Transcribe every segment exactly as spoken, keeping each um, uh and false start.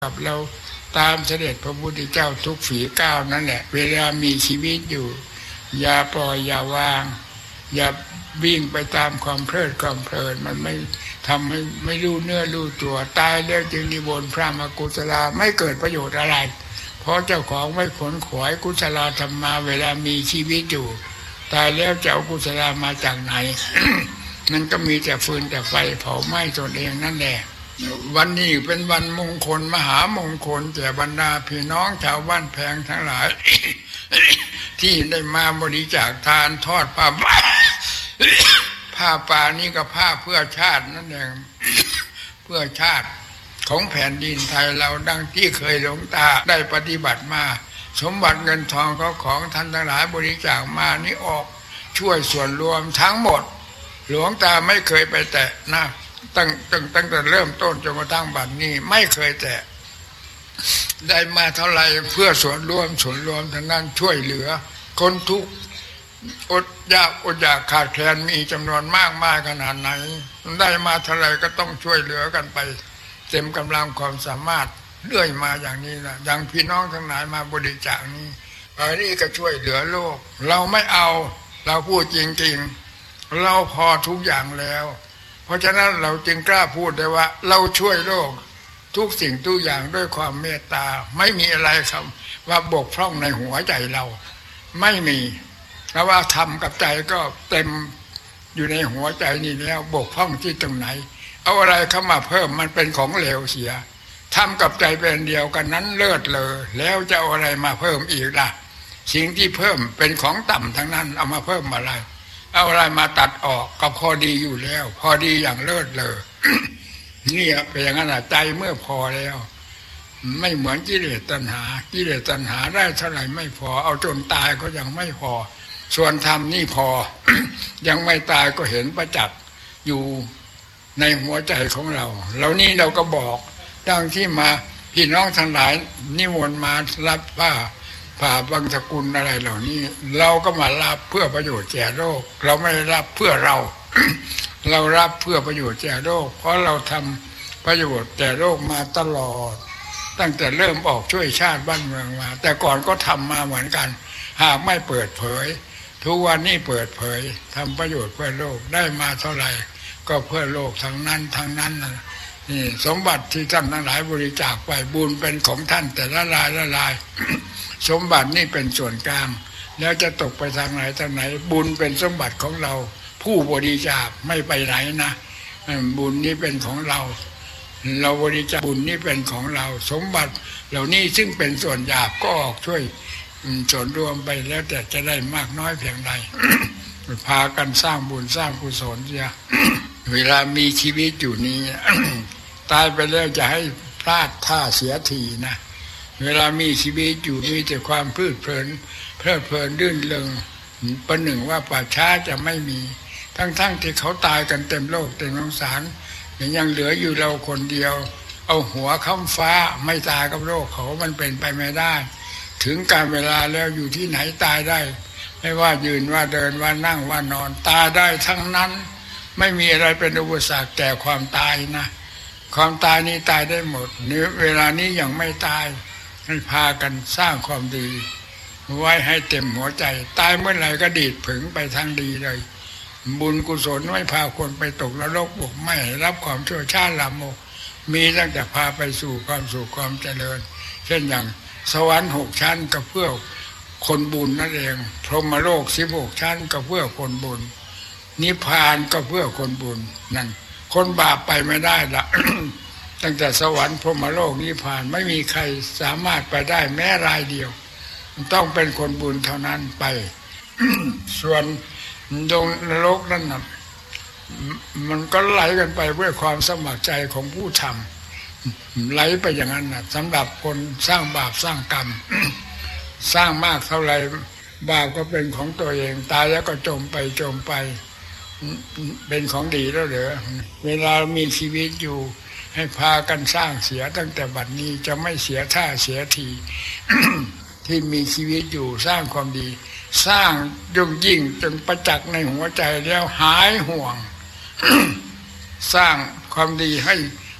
กับเราตามเสด็จพระพุทธเจ้าทุกฝีก้าวนั่นแหละเวลามีชีวิตอยู่อย่าปล่อยอย่าวางอย่าวิ่งไปตามความเพลิดความเพลินมันไม่ทำให้ไม่รู้เนื้อรู้ตัวตายแล้วจึงนิมนต์พระมากุศลาไม่เกิดประโยชน์อะไรเพราะเจ้าของไม่ขนขวายกุศลธรรมมาเวลามีชีวิตอยู่ตายแล้วจะเอากุศลมาจากไหน มันก็มีแต่ฟืนแต่ไฟเผาไหม้ตนเองนั่นแหละวันนี้เป็นวันมงคลมหามงคลแก่บรรดาพี่น้องชาวบ้านแพงทั้งหลาย ที่ได้มาบริจาคทานทอดผ้าป่า ผ้าป่านี้ก็ผ้าเพื่อชาตินั่นเอง เพื่อชาติของแผ่นดินไทยเราดังที่เคยหลวงตาได้ปฏิบัติมาสมบัติเงินทองเขาของท่านทั้งหลายบริจาคมานี้ออกช่วยส่วนรวมทั้งหมดหลวงตาไม่เคยไปแตะนะตั้งตั้งตั้งแต่เริ่มต้นจนกระทั่งบัดนี้ไม่เคยแตะได้มาเท่าไหร่เพื่อส่วนรวมส่วนรวมทั้งนั้นช่วยเหลือคนทุกข์อดยากอดอยากขาดแคลนมีจำนวนมากมากขนาดไหนได้มาเท่าไหร่ก็ต้องช่วยเหลือกันไปเต็มกำลังความสามารถเรื่อยมาอย่างนี้นะอย่างพี่น้องทั้งหลายมาบริจาคนี้อันนี้ก็ช่วยเหลือโลกเราไม่เอาเราพูดจริงๆเราพอทุกอย่างแล้วเพราะฉะนั้นเราจึงกล้าพูดได้ว่าเราช่วยโลกทุกสิ่งทุกอย่างด้วยความเมตตาไม่มีอะไรครับว่าบกพร่องในหัวใจเราไม่มีเพราะว่าทำกับใจก็เต็มอยู่ในหัวใจนี่แล้วบกพร่องที่ตรงไหนเอาอะไรเข้ามาเพิ่มมันเป็นของเหลวเสียทำกับใจเป็นเดียวกันนั้นเลิศเลยแล้วจะเอาอะไรมาเพิ่มอีกล่ะสิ่งที่เพิ่มเป็นของต่ำทั้งนั้นเอามาเพิ่มอะไรเอาอะไรมาตัดออกก็พอดีอยู่แล้วพอดีอย่างเลิศเลย นี่เป็นอย่างนั้นใจเมื่อพอแล้วไม่เหมือนกิเลสตัณหากิเลสตัณหาได้เท่าไหร่ไม่พอเอาจนตายก็ยังไม่พอส่วนธรรมนี่พอ ยังไม่ตายก็เห็นประจักษ์อยู่ในหัวใจของเราแล้วนี่เราก็บอกดังที่มาพี่น้องทั้งหลายนิมนต์มารับผ้าผ่าบางสกุลอะไรเหล่านี้เราก็มารับเพื่อประโยชน์แก่โลกเราไม่ได้รับเพื่อเรา เรารับเพื่อประโยชน์แก่โลกเพราะเราทำประโยชน์แก่โลกมาตลอดตั้งแต่เริ่มออกช่วยชาติบ้านเมืองมาแต่ก่อนก็ทำมาเหมือนกันหากไม่เปิดเผยทุกวันนี้เปิดเผยทำประโยชน์เพื่อโลกได้มาเท่าไหร่ก็เพื่อโลกทั้งนั้นทั้งนั้นนี่สมบัติที่ท่านทั้งหลายบริจาคไปบุญเป็นของท่านแต่ละลายละลาย สมบัตินี่เป็นส่วนกลางแล้วจะตกไปทางไหนทางไหนบุญเป็นสมบัติของเราผู้บริจาคไม่ไปไหนนะบุญนี้เป็นของเราเราบริจาคบุญนี้เป็นของเราสมบัติเหล่านี้ซึ่งเป็นส่วนหยาบก็ออกช่วยส่วนรวมไปแล้วแต่จะได้มากน้อยเพียงใด พากันสร้างบุญสร้างกุศลเสีย เวลามีชีวิตอยู่นี้ ตายไปแล้วจะให้พลาดท่าเสียทีนะเวลามีชีวิตอยู่มีแต่ความเพลิดเพลินเพลิดเพลินรื่นเริงประหนึ่งว่าป่าช้าจะไม่มีทั้งๆที่เขาตายกันเต็มโลกเต็มสงสารยังเหลืออยู่เราคนเดียวเอาหัวค้ำฟ้าไม่ตายกับโลกเขามันเป็นไปไม่ได้ถึงการเวลาแล้วอยู่ที่ไหนตายได้ไม่ว่ายืนว่าเดินว่านั่งว่านอนตายได้ทั้งนั้นไม่มีอะไรเป็นอุปสรรคแก่ความตายนะความตายนี้ตายได้หมดเนื้อเวลานี้ยังไม่ตายให้พากันสร้างความดีไว้ให้เต็มหัวใจตายเมื่อไหร่ก็ดีดผึ่งไปทางดีเลยบุญกุศลไม่พาคนไปตกนรกบุกไม่รับความชั่วช้าลามกมีตั้งแต่พาไปสู่ความสุขความเจริญเช่นอย่างสวรรค์หกชั้นก็เพื่อคนบุญนั่นเองพรหมโลกสิบหกชั้นก็เพื่อคนบุญนิพพานก็เพื่อคนบุญนั่นคนบาปไปไม่ได้ละ ตั้งแต่สวรรค์พรหมโลกนิพพานไม่มีใครสามารถไปได้แม้รายเดียวต้องเป็นคนบุญเท่านั้นไป ส่วนดงนรกนั่นน่ะมันก็ไหลกันไปด้วยความสมัครใจของผู้ทำไหลไปอย่างนั้นนะสำหรับคนสร้างบาปสร้างกรรม สร้างมากเท่าไรบาปก็เป็นของตัวเองตายแล้วก็จมไปจมไปเป็นของดีแล้วเหรอเวลามีชีวิตอยู่ให้พากันสร้างเสียตั้งแต่บัดนี้จะไม่เสียท่าเสียที ที่มีชีวิตอยู่สร้างความดีสร้างยิ่งยิ่งจนประจักษ์ในหัวใจแล้วหายห่วง สร้างความดีให้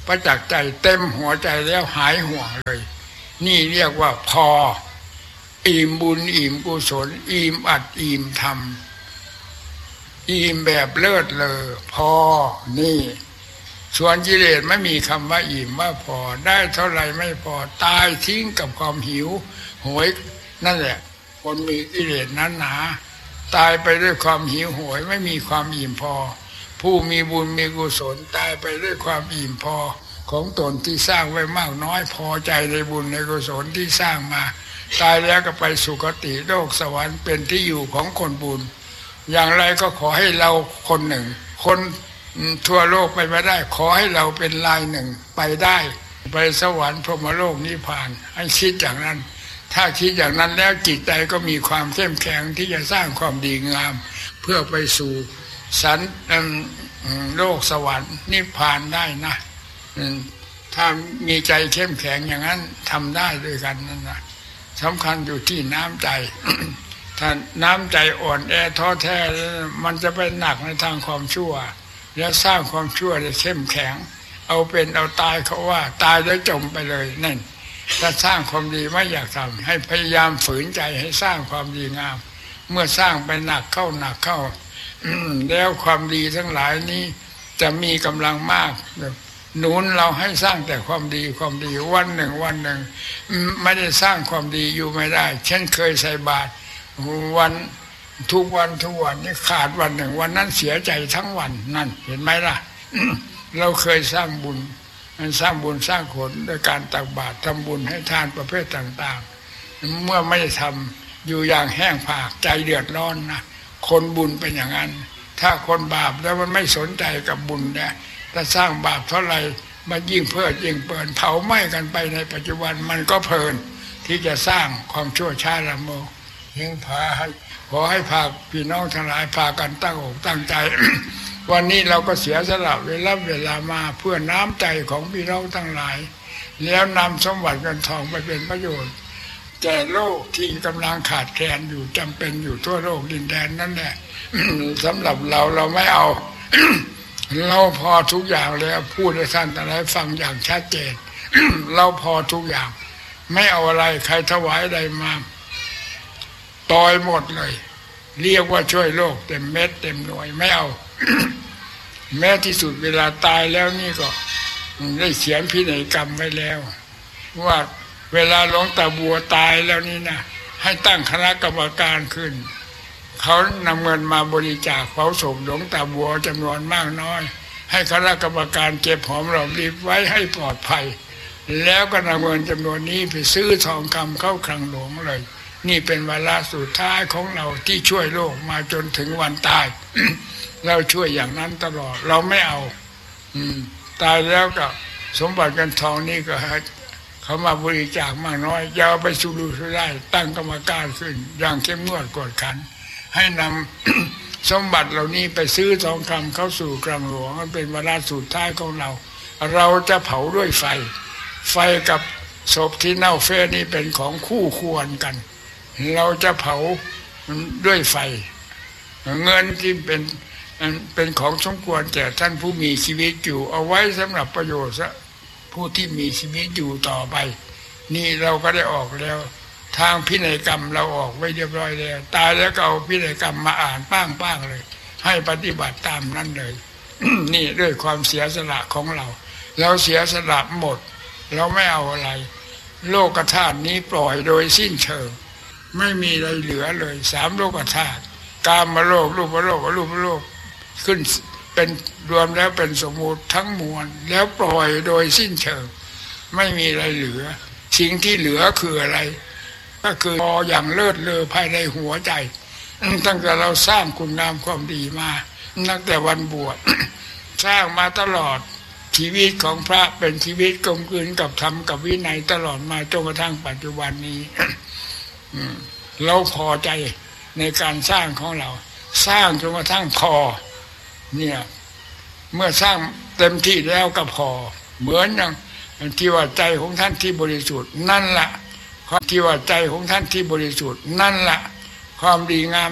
ประจักษ์ใจเต็มหัวใจแล้วหายห่วงเลยนี่เรียกว่าพออิ่มบุญอิ่มกุศลอิ่มอัดอิ่มธรรมอิ่มแบบเลิศเลอพอนี่ส่วนกิเลสไม่มีคำว่าอิ่มว่าพอได้เท่าไหร่ไม่พอตายทิ้งกับความหิวโหยนั่นแหละคนมีกิเลสนั้นหนาตายไปด้วยความหิวโหยไม่มีความอิ่มพอผู้มีบุญมีกุศลตายไปด้วยความอิ่มพอของตนที่สร้างไว้มากน้อยพอใจในบุญในกุศลที่สร้างมาตายแล้วก็ไปสุคติโลกสวรรค์เป็นที่อยู่ของคนบุญอย่างไรก็ขอให้เราคนหนึ่งคนทั่วโลกไปไม่ได้ขอให้เราเป็นรายหนึ่งไปได้ไปสวรรค์พรหมโลกนิพพานให้คิดอย่างนั้นถ้าคิดอย่างนั้นแล้วจิตใจก็มีความเข้มแข็งที่จะสร้างความดีงามเพื่อไปสู่สันโลกสวรรค์นิพพานได้นะถ้ามีใจเข้มแข็งอย่างนั้นทำได้ด้วยกันนั่นนะสำคัญอยู่ที่น้ำใจ ถ้าน้ำใจอ่อนแอท้อแท้มันจะไปหนักในทางความชั่วแล้วสร้างความชั่วจะเข้มแข็งเอาเป็นเอาตายเขาว่าตายแล้วจมไปเลยนั่นถ้าสร้างความดีไม่อยากทำให้พยายามฝืนใจให้สร้างความดีงามเมื่อสร้างไปหนักเข้าหนักเข้าแล้วความดีทั้งหลายนี้จะมีกำลังมากหนุนเราให้สร้างแต่ความดีความดีวันหนึ่งวันหนึ่งไม่ได้สร้างความดีอยู่ไม่ได้เช่นเคยใส่บาตรวันทุกวันทุกวันนี่ขาดวันหนึ่งวันนั้นเสียใจทั้งวันนั่นเห็นไหมล่ะ เราเคยสร้างบุญสร้างบุญสร้างผลโดยการตักบาตรทำบุญให้ทานประเภทต่างๆเมื่อไม่ได้ทำอยู่อย่างแห้งผากใจเดือดร้อนนะคนบุญเป็นอย่างนั้นถ้าคนบาปแล้วมันไม่สนใจกับบุญเนี่ยถ้าสร้างบาปเท่าไหร่มันยิ่งเพิ่มยิ่งเปิดเผาไหม้กันไปในปัจจุบันมันก็เพลินที่จะสร้างความชั่วช้าละโมบยิ่งพาให้ขอให้พาพี่น้องทั้งหลายพากันตั้งอกตั้งใจ วันนี้เราก็เสียสละเวลาเวลามาเพื่อน้ำใจของพี่น้องทั้งหลายแล้วนำสมบัติเงินทองไปเป็นประโยชน์แก่โลกที่กำลังขาดแคลนอยู่จำเป็นอยู่ทั่วโลกดินแดนนั่นแหละ สำหรับเราเราไม่เอา เราพอทุกอย่างแล้วพูดให้ท่านทั้งหลายฟังอย่างชัดเจน เราพอทุกอย่างไม่เอาอะไรใครถวายอะไรมาต่อยหมดเลยเรียกว่าช่วยโลกเต็มเม็ดเต็มหน่วยไม่เอา แม้ที่สุดเวลาตายแล้วนี่ก็ได้เขียนพินัยกรรมไว้แล้วว่าเวลาหลวงตาบัวตายแล้วนี่นะให้ตั้งคณะกรรมการขึ้นเขานำเงินมาบริจาคเผาศพหลวงตาบัวจำนวนมากน้อยให้คณะกรรมการเก็บหอมรอมริบไว้ให้ปลอดภัยแล้วก็นำเงินจำนวนนี้ไปซื้อทองคำเข้าคลังหลวงเลยนี่เป็นวาระสุดท้ายของเราที่ช่วยโลกมาจนถึงวันตาย เราช่วยอย่างนั้นตลอดเราไม่เอาอืมตายแล้วก็สมบัติเงินทองนี่ก็ให้เขามาบริจาคมากน้อยอย่าไปสุรุ่ยสุร่ายตั้งกรรมการขึ้นอย่างเข้มงวดกวดขันให้นำ สมบัติเหล่านี้ไปซื้อทองคำเข้าสู่กลางหลวงมันเป็นวาระสุดท้ายของเราเราจะเผาด้วยไฟไฟกับศพที่เน่าเฟะนี่เป็นของคู่ควรกันเราจะเผาด้วยไฟเงินที่เป็นเป็นของสมควรแก่ท่านผู้มีชีวิตอยู่เอาไว้สำหรับประโยชน์ผู้ที่มีชีวิตอยู่ต่อไปนี่เราก็ได้ออกแล้วทางพินัยกรรมเราออกไว้เรียบร้อยแล้วตายแล้วก็เอาพินัยกรรมมาอ่านป้างๆเลยให้ปฏิบัติตามนั้นเลย นี่ด้วยความเสียสละของเราเราเสียสละหมดเราไม่เอาอะไรโลกธาตุนี้ปล่อยโดยสิ้นเชิงไม่มีอะไรเหลือเลยสามโลกธาตุกามโลกรูปโลกอรูปโลกขึ้นเป็นรวมแล้วเป็นสมมุติทั้งมวลแล้วปล่อยโดยสิ้นเชิงไม่มีอะไรเหลือสิ่งที่เหลือคืออะไรก็คือพออย่างเลิศเลอภายในหัวใจตั้งแต่เราสร้างคุณงามความดีมาตั้งแต่วันบวช สร้างมาตลอดชีวิตของพระเป็นชีวิตกลมกลืนกับธรรมกับวินัยตลอดมาจนกระทั่งปัจจุบันนี้ เราพอใจในการสร้างของเราสร้างจนกระทั่งพอเนี่ยเมื่อสร้างเต็มที่แล้วก็พอเหมือนอย่างที่ว่าใจของท่านที่บริสุทธิ์นั่นแหละที่ว่าใจของท่านที่บริสุทธิ์นั่นแหละความดีงาม